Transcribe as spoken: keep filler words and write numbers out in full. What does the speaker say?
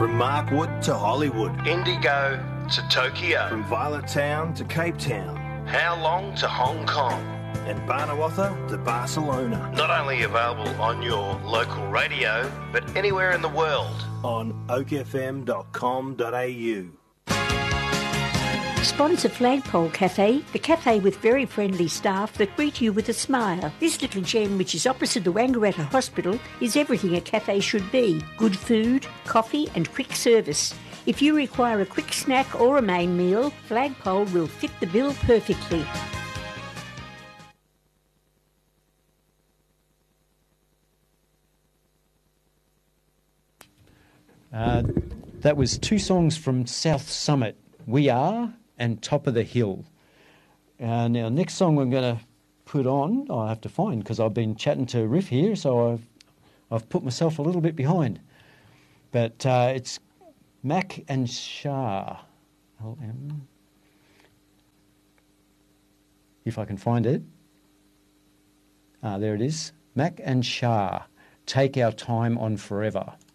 From Markwood to Hollywood. Indigo to Tokyo. From Violet Town to Cape Town. How Long to Hong Kong. And Barnawartha to Barcelona. Not only available on your local radio, but anywhere in the world. On oak f m dot com dot a u. Sponsor Flagpole Cafe, the cafe with very friendly staff that greet you with a smile. This little gem, which is opposite the Wangaratta Hospital, is everything a cafe should be. Good food, coffee and quick service. If you require a quick snack or a main meal, Flagpole will fit the bill perfectly. Uh, that was two songs from South Summit, We Are and Top of the Hill. Uh, now, next song I'm going to put on, I have to find because I've been chatting to Riff here, so I've, I've put myself a little bit behind. But uh, it's Mac and Shah. L M. If I can find it. Ah, there it is. Mac and Shah, Take Our Time on Forever.